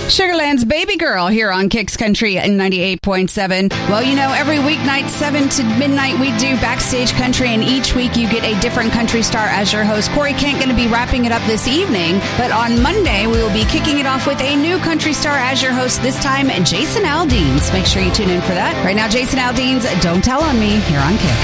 Sugarland's Baby Girl here on Kicks Country at 98.7. Well, you know, every weeknight, 7 to midnight, we do Backstage Country, and each week you get a different country star as your host. Corey Kent going to be wrapping it up this evening, but on Monday, we will be kicking it off with a new country star as your host, this time Jason Aldeans. Make sure you tune in for that. Right now, Jason Aldeans, Don't Tell on Me, here on Kicks.